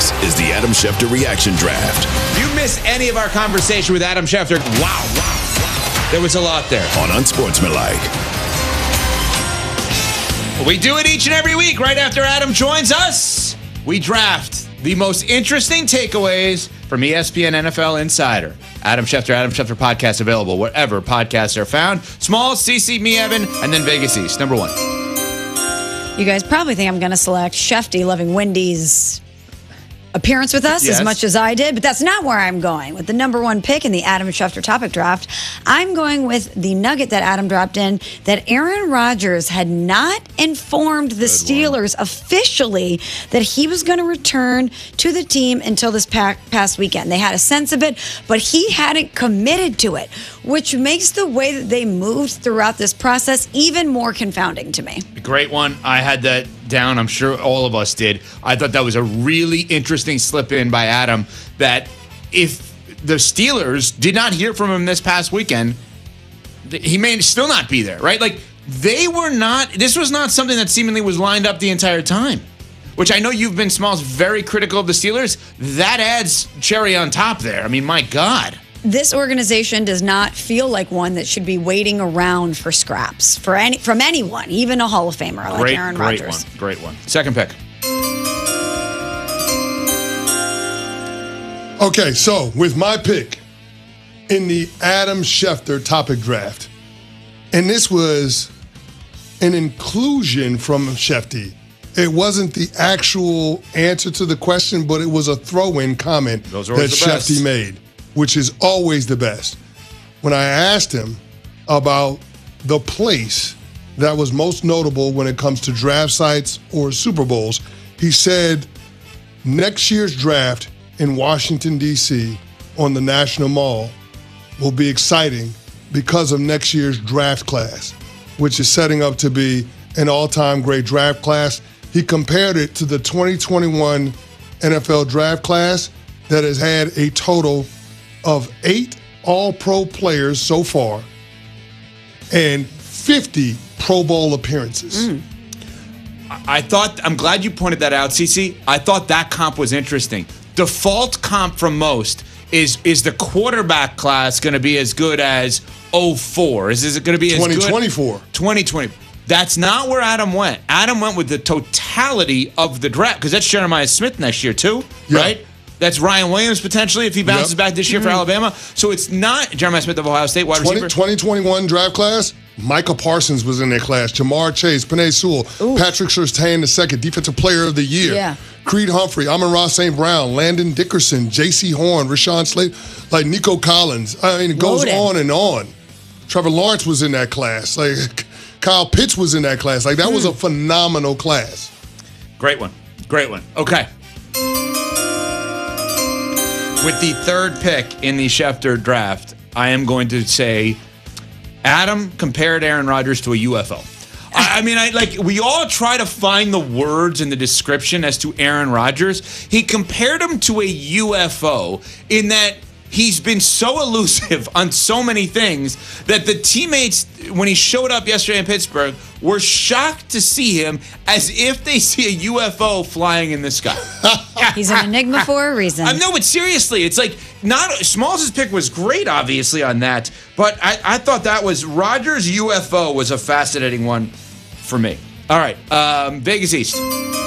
This is the Adam Schefter Reaction Draft. If you miss any of our conversation with Adam Schefter, wow. There was a lot there. On Unsportsmanlike. We do it each and every week right after Adam joins us. We draft the most interesting takeaways from ESPN NFL Insider. Adam Schefter podcast available wherever podcasts are found. Small, CC, me, Evan, and then Vegas East. Number 1. You guys probably think I'm going to select Shefty, loving Wendy's appearance with us as much as I did, but that's not where I'm going. With the number 1 pick in the Adam Schefter topic draft, I'm going with the nugget that Adam dropped in that Aaron Rodgers had not informed the Steelers officially that he was going to return to the team until this past weekend. They had a sense of it, but he hadn't committed to it, which makes the way that they moved throughout this process even more confounding to me. Great one. I had that down. I'm sure all of us did. I thought that was a really interesting slip in by Adam, that if the Steelers did not hear from him this past weekend, he may still not be there, right? Like, they were not, this was not something that seemingly was lined up the entire time, which I know you've been, Smalls, very critical of the Steelers. That adds cherry on top there. I mean, my God. This organization does not feel like one that should be waiting around for scraps from anyone, even a Hall of Famer like Aaron Rodgers. Great one. Second pick. Okay, so with my pick in the Adam Schefter topic draft, and this was an inclusion from Shefty. It wasn't the actual answer to the question, but it was a throw-in comment that Shefty made, which is always the best. When I asked him about the place that was most notable when it comes to draft sites or Super Bowls, he said next year's draft in Washington, D.C. on the National Mall will be exciting because of next year's draft class, which is setting up to be an all-time great draft class. He compared it to the 2021 NFL draft class that has had a total of 8 All-Pro players so far and 50 Pro Bowl appearances. I'm glad you pointed that out, CC. I thought that comp was interesting. Default comp from most is the quarterback class going to be as good as 04? Is it going to be as good? 2024. 2020. That's not where Adam went. Adam went with the totality of the draft, because that's Jeremiah Smith next year too, right? That's Ryan Williams potentially if he bounces back this year for Alabama. So it's not Jeremiah Smith of Ohio State, wide receiver. 2021 draft class, Micah Parsons was in that class. Jamar Chase, Penei Sewell, Patrick Surtain II, Defensive Player of the Year. Creed Humphrey, Amon-Ra St. Brown, Landon Dickerson, J.C. Horn, Rashawn Slade, like Nico Collins. I mean, it goes on and on. Trevor Lawrence was in that class. Like Kyle Pitts was in that class. Like that was a phenomenal class. Great one. Okay. With the third pick in the Schefter draft, I am going to say Adam compared Aaron Rodgers to a UFO. I mean, we all try to find the words in the description as to Aaron Rodgers. He compared him to a UFO in that he's been so elusive on so many things that the teammates, when he showed up yesterday in Pittsburgh, were shocked to see him as if they see a UFO flying in the sky. He's an enigma for a reason. No, but seriously, it's like Smalls' pick was great, obviously, on that, but I thought that was Rodgers' UFO was a fascinating one for me. All right, Vegas East.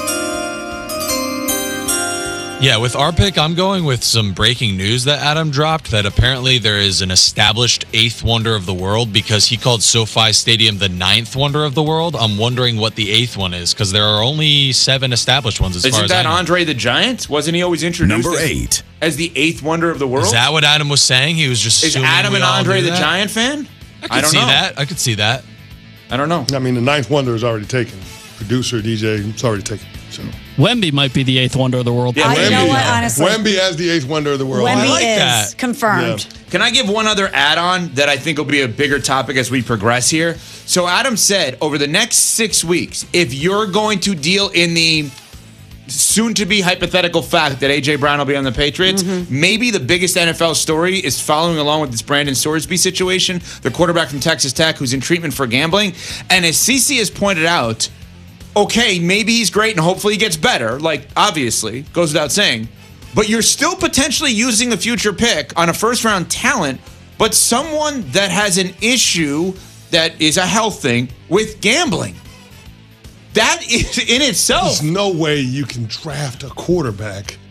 Yeah, with our pick, I'm going with some breaking news that Adam dropped, that apparently there is an established 8th wonder of the world, because he called SoFi Stadium the 9th wonder of the world. I'm wondering what the 8th one is, because there are only 7 established ones as far as I know. Isn't that Andre the Giant? Wasn't he always introduced Number 8 as the 8th wonder of the world? Is that what Adam was saying? He was just assuming Adam we an all Andre knew the that? Giant fan? I could see that. I don't know. I mean, the 9th wonder is already taken. Producer, DJ, it's already taken. So Wemby might be the 8th wonder of the world. Yeah, you know what, honestly. Wemby as the 8th wonder of the world. Wemby like is that. confirmed. Yeah. Can I give one other add-on that I think will be a bigger topic as we progress here? So Adam said over the next 6 weeks, if you're going to deal in the soon-to-be hypothetical fact that A.J. Brown will be on the Patriots, maybe the biggest NFL story is following along with this Brandon Sorsby situation, the quarterback from Texas Tech who's in treatment for gambling. And as CC has pointed out, okay, maybe he's great and hopefully he gets better. Like, obviously, goes without saying. But you're still potentially using a future pick on a first-round talent, but someone that has an issue that is a health thing with gambling. That is in itself. There's no way you can draft a quarterback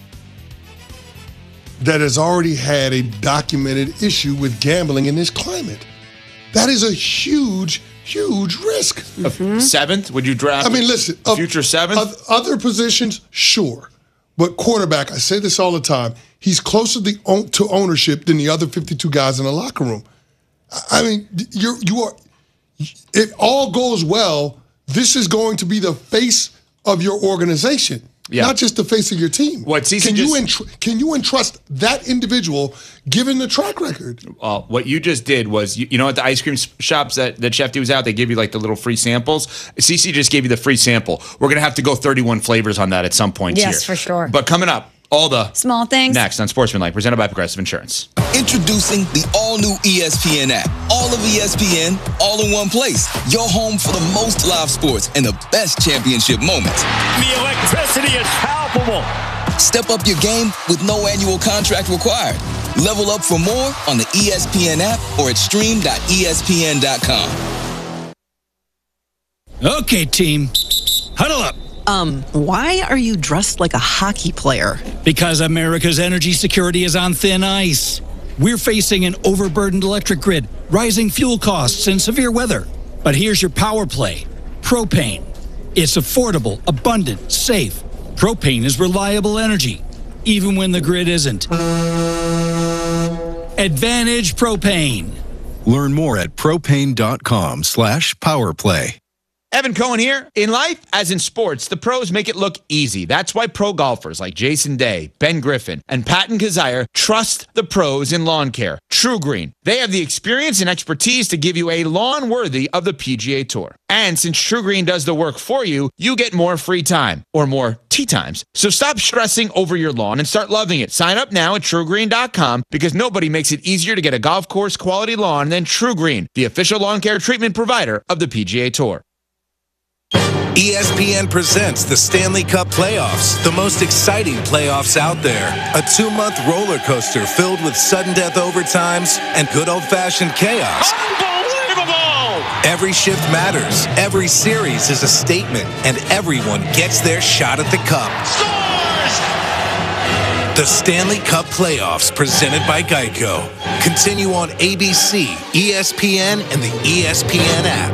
that has already had a documented issue with gambling in this climate. That is a huge risk. Seventh? Would you draft? I mean, listen. Future seventh? Other positions, sure. But quarterback, I say this all the time, he's closer to ownership than the other 52 guys in the locker room. I mean, you are. If all goes well, this is going to be the face of your organization. Yeah. Not just the face of your team. Can you entrust that individual given the track record? What you just did was, you know, at the ice cream shops that Shefty was out, they give you like the little free samples. CC just gave you the free sample. We're going to have to go 31 flavors on that at some point here. Yes, for sure. But coming up, all the small things next on Sportsmanlike, presented by Progressive Insurance. Introducing the all-new ESPN app. All of ESPN, all in one place. Your home for the most live sports and the best championship moments. The electricity is palpable. Step up your game with no annual contract required. Level up for more on the ESPN app or at stream.espn.com. Okay, team. Huddle up. Why are you dressed like a hockey player? Because America's energy security is on thin ice. We're facing an overburdened electric grid, rising fuel costs, and severe weather. But here's your power play. Propane. It's affordable, abundant, safe. Propane is reliable energy, even when the grid isn't. Advantage Propane. Learn more at propane.com/powerplay. Evan Cohen here. In life, as in sports, the pros make it look easy. That's why pro golfers like Jason Day, Ben Griffin, and Patton Kazire trust the pros in lawn care. True Green. They have the experience and expertise to give you a lawn worthy of the PGA Tour. And since True Green does the work for you, you get more free time, or more tee times. So stop stressing over your lawn and start loving it. Sign up now at TrueGreen.com because nobody makes it easier to get a golf course quality lawn than True Green, the official lawn care treatment provider of the PGA Tour. ESPN presents the Stanley Cup Playoffs, the most exciting playoffs out there. A 2-month roller coaster filled with sudden death overtimes and good old-fashioned chaos. Unbelievable! Every shift matters, every series is a statement, and everyone gets their shot at the cup. Scores! The Stanley Cup Playoffs, presented by Geico. Continue on ABC, ESPN, and the ESPN app.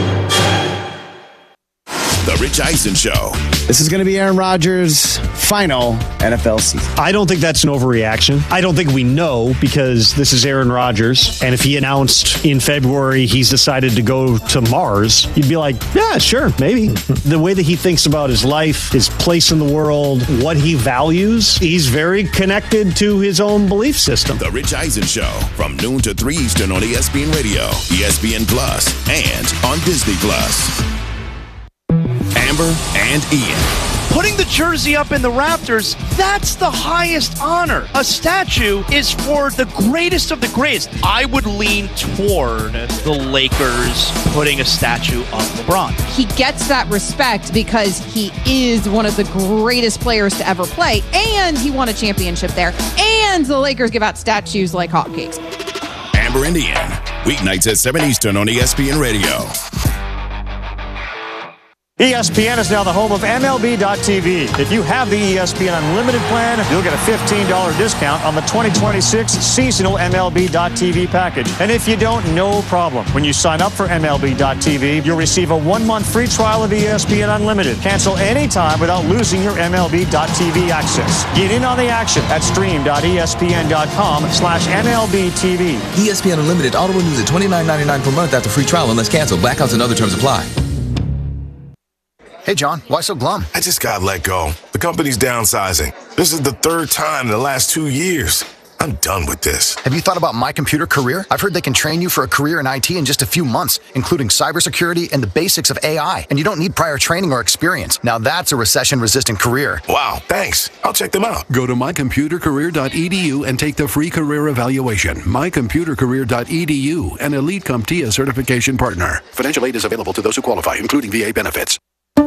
The Rich Eisen Show. This is going to be Aaron Rodgers' final NFL season. I don't think that's an overreaction. I don't think we know because this is Aaron Rodgers. And if he announced in February he's decided to go to Mars, you'd be like, yeah, sure, maybe. The way that he thinks about his life, his place in the world, what he values, he's very connected to his own belief system. The Rich Eisen Show from noon to 3 Eastern on ESPN Radio, ESPN Plus, and on Disney Plus. Amber and Ian. Putting the jersey up in the rafters, that's the highest honor. A statue is for the greatest of the greatest. I would lean toward the Lakers putting a statue of LeBron. He gets that respect because he is one of the greatest players to ever play, and he won a championship there, and the Lakers give out statues like hotcakes. Amber and Ian, weeknights at 7 Eastern on ESPN Radio. ESPN is now the home of MLB.tv. If you have the ESPN Unlimited plan, you'll get a $15 discount on the 2026 seasonal MLB.tv package. And if you don't, no problem. When you sign up for MLB.tv, you'll receive a 1-month free trial of ESPN Unlimited. Cancel anytime without losing your MLB.tv access. Get in on the action at stream.espn.com/MLBTV. ESPN Unlimited auto renews at $29.99 per month after free trial unless canceled. Blackouts and other terms apply. Hey, John, why so glum? I just got let go. The company's downsizing. This is the third time in the last 2 years. I'm done with this. Have you thought about My Computer Career? I've heard they can train you for a career in IT in just a few months, including cybersecurity and the basics of AI. And you don't need prior training or experience. Now that's a recession-resistant career. Wow, thanks. I'll check them out. Go to mycomputercareer.edu and take the free career evaluation. Mycomputercareer.edu, an Elite CompTIA certification partner. Financial aid is available to those who qualify, including VA benefits.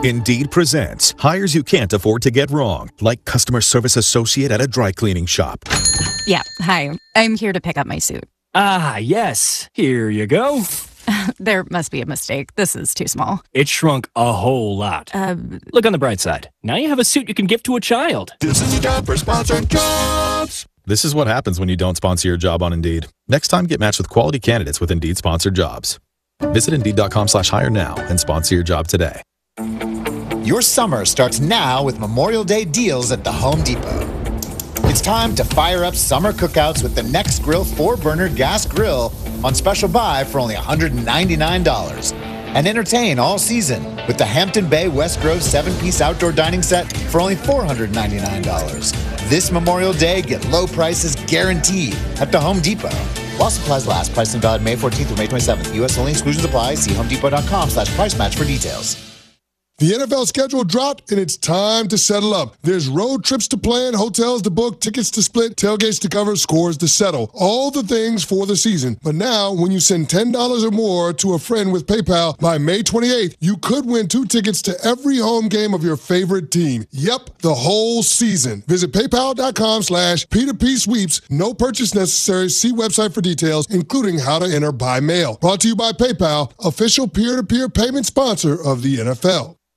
Indeed presents hires you can't afford to get wrong, like customer service associate at a dry cleaning shop. Yeah, hi. I'm here to pick up my suit. Ah, yes. Here you go. There must be a mistake. This is too small. It shrunk a whole lot. Look on the bright side. Now you have a suit you can gift to a child. This is a job for sponsored jobs. This is what happens when you don't sponsor your job on Indeed. Next time, get matched with quality candidates with Indeed sponsored jobs. Visit Indeed.com/hire now and sponsor your job today. Your summer starts now with Memorial Day deals at the Home Depot. It's time to fire up summer cookouts with the Next Grill 4-burner gas grill on special buy for only $199. And entertain all season with the Hampton Bay West Grove 7-piece outdoor dining set for only $499. This Memorial Day, get low prices guaranteed at the Home Depot. While supplies last, pricing valid May 14th through May 27th. U.S. only, exclusions apply. See homedepot.com/price match for details. The NFL schedule dropped, and it's time to settle up. There's road trips to plan, hotels to book, tickets to split, tailgates to cover, scores to settle. All the things for the season. But now, when you send $10 or more to a friend with PayPal by May 28th, you could win 2 tickets to every home game of your favorite team. Yep, the whole season. Visit paypal.com/P2P sweeps. No purchase necessary. See website for details, including how to enter by mail. Brought to you by PayPal, official peer-to-peer payment sponsor of the NFL.